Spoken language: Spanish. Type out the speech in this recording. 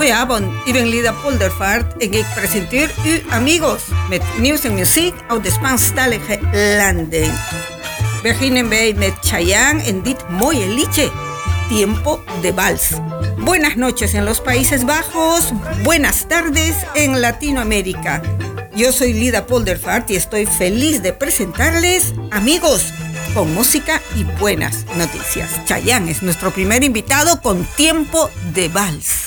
Goedenavond, ik ben Lida Poldervaart en ik presenteer u amigos met nieuws en muziek uit de Spaanstalige landen. Beginnen wij met Chayanne en dit mooie liedje, Tiempo de Vals. Buenas noches en los Países Bajos, buenas tardes en Latinoamérica. Yo soy Lida Poldervaart y estoy feliz de presentarles amigos con música y buenas noticias. Chayanne es nuestro primer invitado con Tiempo de Vals.